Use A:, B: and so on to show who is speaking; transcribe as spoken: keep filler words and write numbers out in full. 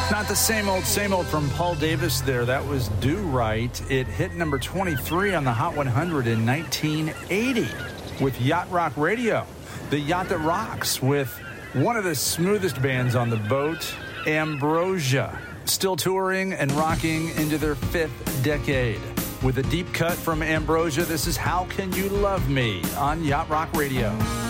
A: Not the same old, same old from Paul Davis there. That was Do Right. It hit number twenty-three on the Hot one hundred in nineteen eighty with Yacht Rock Radio. The yacht that rocks with one of the smoothest bands on the boat, Ambrosia. Still touring and rocking into their fifth decade. With a deep cut from Ambrosia, this is How Can You Love Me on Yacht Rock Radio.